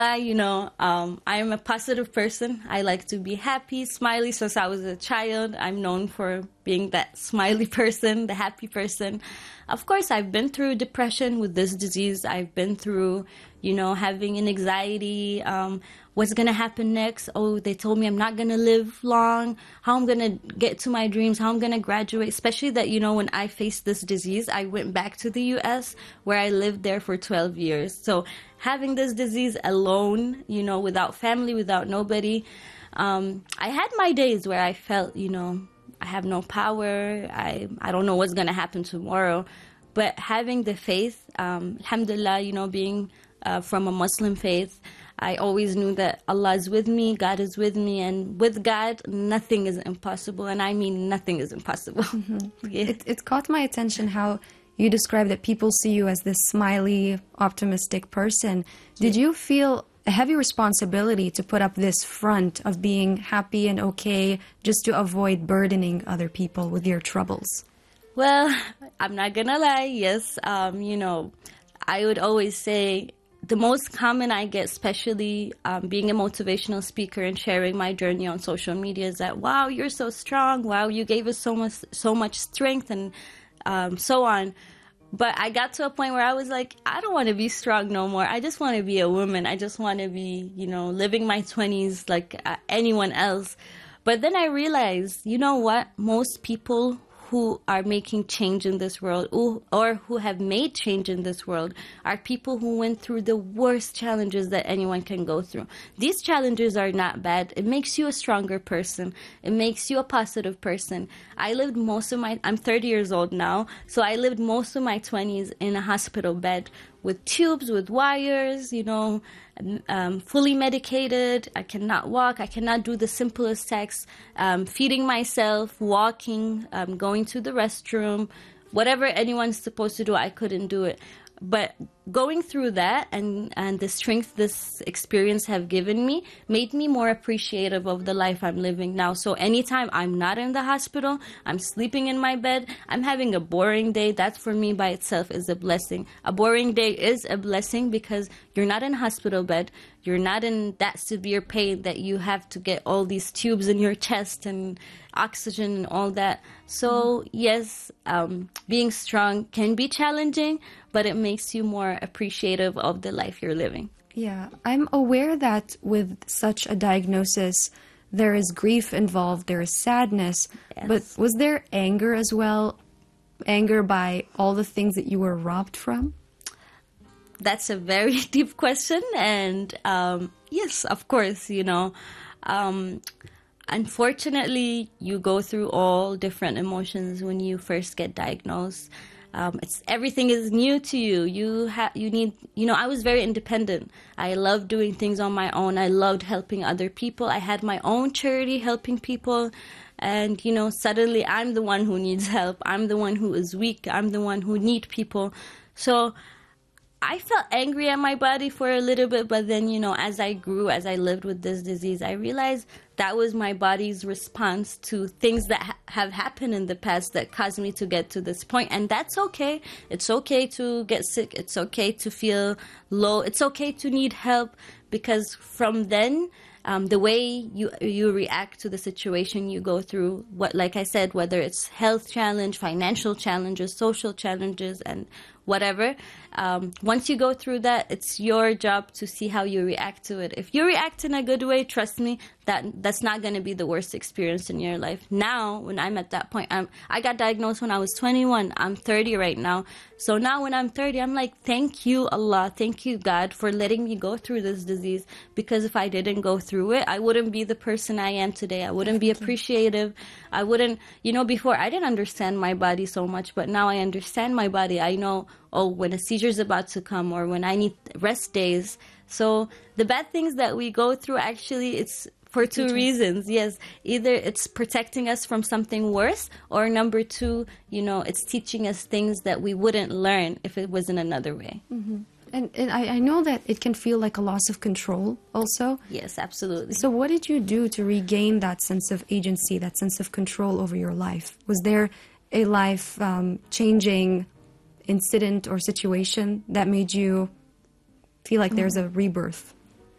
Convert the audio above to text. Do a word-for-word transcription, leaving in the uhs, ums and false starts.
Uh, you know, um, I'm a positive person. I like to be happy, smiley. Since I was a child, I'm known for being that smiley person, the happy person. Of course, I've been through depression with this disease. I've been through, you know, having an anxiety. Um, what's going to happen next? Oh, they told me I'm not going to live long. How I'm going to get to my dreams, how I'm going to graduate. Especially that, you know, when I faced this disease, I went back to the U S where I lived there for twelve years. So having this disease alone, you know, without family, without nobody, um, I had my days where I felt, you know, I have no power. I, I don't know what's going to happen tomorrow. But having the faith, um, alhamdulillah, you know, being uh, from a Muslim faith, I always knew that Allah is with me, God is with me, and with God, nothing is impossible. And I mean, nothing is impossible. Mm-hmm. Yeah. It, it caught my attention how you describe that people see you as this smiley, optimistic person. Did you feel a heavy responsibility to put up this front of being happy and okay just to avoid burdening other people with your troubles? Well, I'm not gonna lie, yes. Um, you know, I would always say the most common I get, especially um, being a motivational speaker and sharing my journey on social media, is that, wow, you're so strong. Wow, you gave us so much, so much strength and um, so on. But I got to a point where I was like, I don't want to be strong no more. I just want to be a woman. I just want to be, you know, living my twenties like uh, anyone else. But then I realized, you know what? Most people who are making change in this world or, or who have made change in this world are people who went through the worst challenges that anyone can go through. These challenges are not bad. It makes you a stronger person. It makes you a positive person. I lived most of my, I'm thirty years old now, so I lived most of my twenties in a hospital bed with tubes, with wires, you know, um, fully medicated. I cannot walk. I cannot do the simplest tasks, um, feeding myself, walking, um, going to the restroom, whatever anyone's supposed to do, I couldn't do it. But going through that and, and the strength this experience have given me made me more appreciative of the life I'm living now. So anytime I'm not in the hospital, I'm sleeping in my bed, I'm having a boring day, that for me by itself is a blessing. A boring day is a blessing because you're not in a hospital bed. You're not in that severe pain that you have to get all these tubes in your chest and oxygen and all that. So yes, um, being strong can be challenging, but it makes you more appreciative of the life you're living. Yeah, I'm aware that with such a diagnosis, there is grief involved, there is sadness, Yes. but was there anger as well? Anger by all the things that you were robbed from? That's a very deep question. And um, yes, of course, you know, um, unfortunately, you go through all different emotions when you first get diagnosed. Um, it's everything is new to you. You have you need you know I was very independent. I loved doing things on my own. I loved helping other people. I had my own charity helping people, and you know suddenly I'm the one who needs help. I'm the one who is weak. I'm the one who need people. So I felt angry at my body for a little bit, but then, you know, as I grew, as I lived with this disease, I realized that was my body's response to things that ha- have happened in the past that caused me to get to this point. And that's okay. It's okay to get sick. It's okay to feel low. It's okay to need help, because from then, um, the way you you react to the situation you go through, what, like I said, whether it's health challenge, financial challenges, social challenges, and whatever, um, once you go through that, it's your job to see how you react to it. If you react in a good way, trust me, that that's not going to be the worst experience in your life. Now, when I'm at that point, I'm, I got diagnosed when I was twenty-one. I'm thirty right now. So now when I'm thirty, I'm like, thank you, Allah. Thank you, God, for letting me go through this disease. Because if I didn't go through it, I wouldn't be the person I am today. I wouldn't be appreciative. I wouldn't, you know, before I didn't understand my body so much, but now I understand my body. I know, oh, when a seizure is about to come or when I need rest days. So the bad things that we go through, actually, it's for two Teaching. reasons. Yes, either it's protecting us from something worse, or number two, you know, it's teaching us things that we wouldn't learn if it was in another way. Mm-hmm. And, and I, I know that it can feel like a loss of control also. Yes, absolutely. So what did you do to regain that sense of agency, that sense of control over your life? Was there a life-changing incident or situation that made you feel like there's a rebirth?